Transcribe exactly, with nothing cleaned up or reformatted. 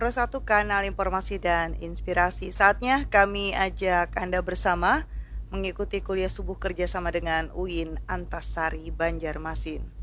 Pro satu Kanal Informasi dan Inspirasi. Saatnya kami ajak Anda bersama mengikuti kuliah subuh kerjasama dengan U I N Antasari Banjarmasin.